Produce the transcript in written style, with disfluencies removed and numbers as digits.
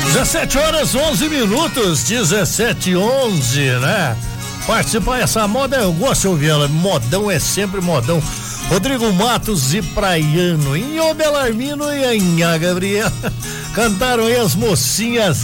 17 horas 11 minutos, 17:11, né? Participar essa moda, eu gosto de ouvir ela. Modão é sempre modão. Rodrigo Matos e Praiano, Inho Belarmino e Anhá Gabriela cantaram aí as mocinhas